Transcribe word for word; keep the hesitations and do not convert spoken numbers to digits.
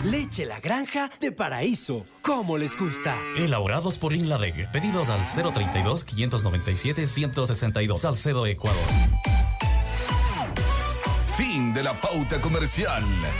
Leche La Granja de Paraíso. ¿Cómo les gusta? Elaborados por Inladec. Pedidos al cero treinta y dos, quinientos noventa y siete, ciento sesenta y dos. Salcedo, Ecuador. Fin de la pauta comercial.